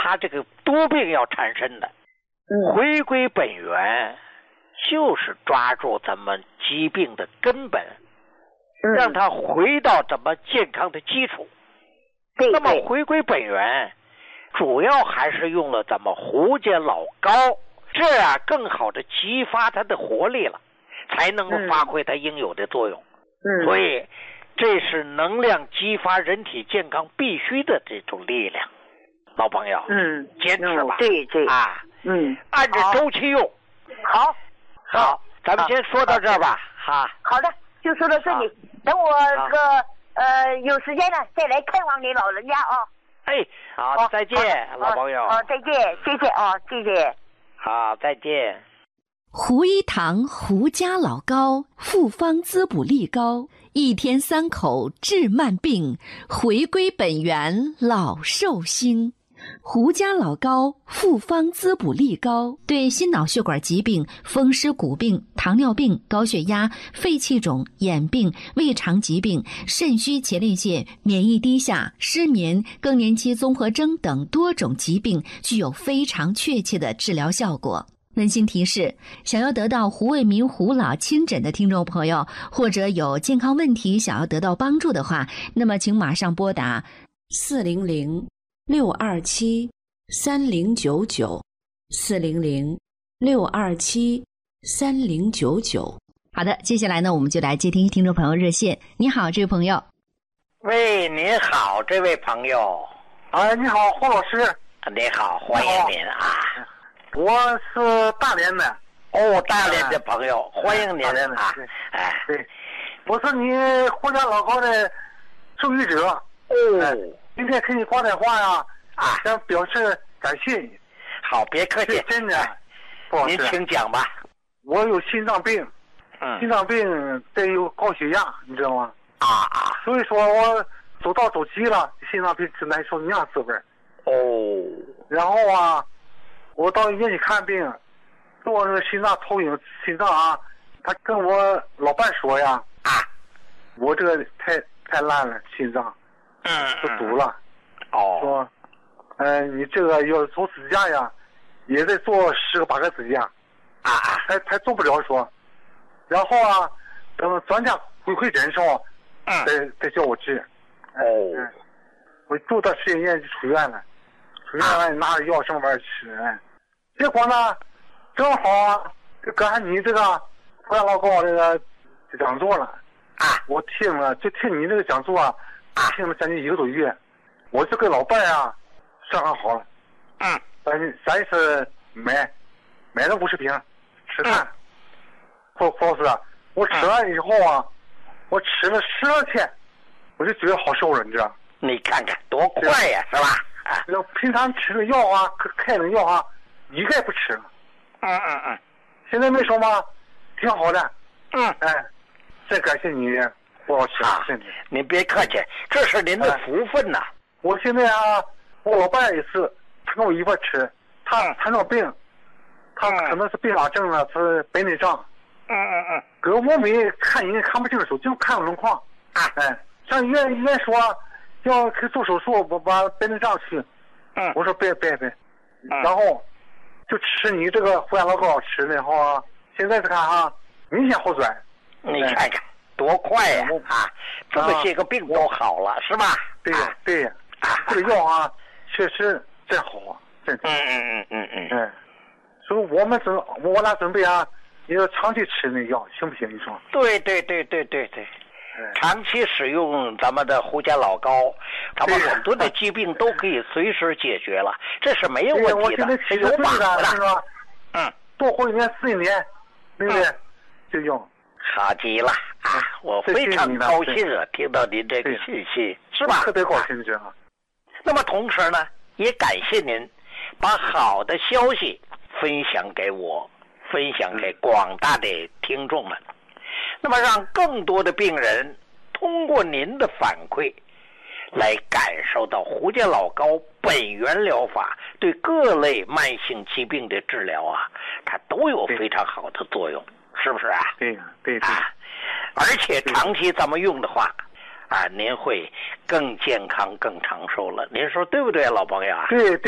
他这个毒病要产生的。回归本源就是抓住咱们疾病的根本，让它回到咱们健康的基础。那么回归本源主要还是用了咱们胡家老膏，这样更好的激发它的活力了，才能够发挥它应有的作用。所以这是能量激发人体健康必须的这种力量。老朋友，坚持吧。 对啊， 按照周期用。好，咱们先说到这儿吧。 好的，就说到这里。等我有时间了再来看望你老人家啊。 好，再见，老朋友。 再见，谢谢啊，谢谢。 好，再见。 胡一堂胡家老膏，复方滋补力膏，1天3口治慢病，回归本源老寿星。胡家老膏复方滋补力膏对心脑血管疾病、风湿骨病、糖尿病、高血压、肺气肿、眼病、胃肠疾病、肾虚前列腺、免疫低下、失眠、更年期综合征等多种疾病具有非常确切的治疗效果。温馨提示：想要得到胡卫民胡老亲诊的听众朋友，或者有健康问题想要得到帮助的话，那么请马上拨打400-627-3099 400-627-3099。好的，接下来呢，我们就来接听听众朋友热线。你好，这位朋友。 喂，您好，这位朋友。 你好，胡老师。 你好，欢迎您啊。 我是大连的。 大连的朋友，欢迎您啊。 对，我是你胡家老膏的受益者。今天给你挂电话呀，想表示感谢你。 好，别客气， 真的。 您请讲吧。 我有心脏病，心脏病再有高血压，你知道吗？所以说我走到走急了，心脏病真难受，那样滋味。然后我到医院去看病，做那个心脏投影，心脏他跟我老伴说呀，我这个太烂了，心脏都堵了。说你这个要做支架呀，也得做10个8个支架。还做不了说。然后等专家回诊的时候，再叫我治。我住到实验医院就出院了，拿着药上班吃。结果呢，正好赶上你这个胡家老膏这个讲座了。我听你这个讲座听了将近1个多月。我就跟老伴商量好了。咱是买了50瓶吃饭。胡老师，我吃完以后我吃了12天，我就觉得好受了，你知道？ 你看看多快呀，是吧？ 平常吃的药开的药一概不吃了。现在没说吗？挺好的。再感谢你，胡老师。 您别客气，这是您的福分呐。 我现在我老伴也是，他跟我一块吃，他糖尿病，他可能是并发症了，是白内障。搁我们看人看不清楚，就看轮廓。上医院说要去做手术，把白内障去。我说别，然后就吃你这个胡家老膏吃的后现在是看明显好转。 你看看多快呀！这么些个病都好了，是吧？ 对，这个药确实真好，真。所以我俩准备也要长期吃那药，行不行？你说？ 对。长期使用咱们的胡家老膏，咱们很多的疾病都可以随时解决了，这是没有问题的，是有把握的， 是吧？多活1年4年，对不对？就用。 好极了我非常高兴听到您这个信息，是吧？ 特别高兴，知道。 那么同时呢，也感谢您把好的消息分享给我，分享给广大的听众们。那么让更多的病人通过您的反馈来感受到胡家老膏本源疗法对各类慢性疾病的治疗它都有非常好的作用，是不是对而且长期咱们用的话您会更健康更长寿了，您说对不对，老朋友？ 对